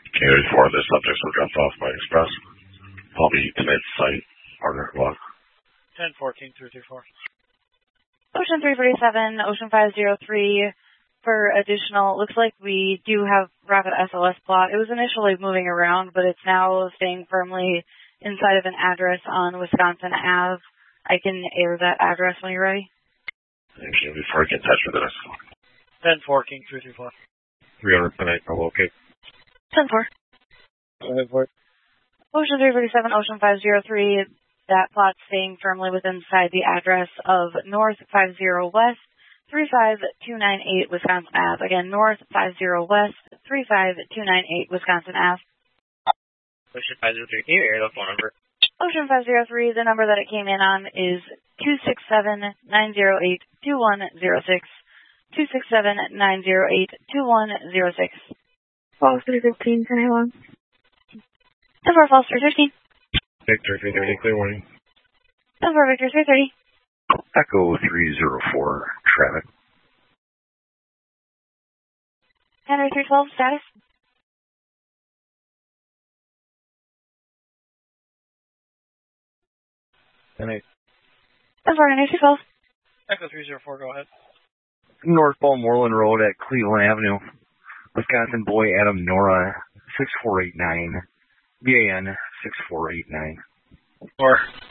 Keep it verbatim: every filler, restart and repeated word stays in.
K eighty-four, the subjects were dropped off by Express. I'll be tonight's site, partner block. ten fourteen three two four. Ocean three forty-seven, Ocean five zero three. For additional, looks like we do have rapid S L S plot. It was initially moving around, but it's now staying firmly inside of an address on Wisconsin Avenue. I can air that address when you're ready. Thank you. Before I get in touch with us. ten fourteen three two four. three hundred tonight, I'll locate. ten four. ten four. Ocean three forty-seven, Ocean five zero three. That plot staying firmly within inside the address of North five zero West, three five two nine eight Wisconsin Avenue. Again, North five zero West, three five two nine eight Wisconsin Avenue. Ocean five zero three, can you air the phone number? Ocean five zero three, the number that it came in on is two six seven nine zero eight two one zero six. two six seven nine zero eight two one zero six. Falls three fifteen, can I long? ten four, Falls three fifteen. Victor three thirty, clear warning. ten four, Victor three thirty. Echo three zero four, traffic. Henry three twelve, status? ten eight. ten four, Henry three twelve. Echo three zero four, go ahead. Northbound Moreland Road at Cleveland Avenue, Wisconsin Boy Adam Nora, six four eight nine, B A N six four eight nine. Four.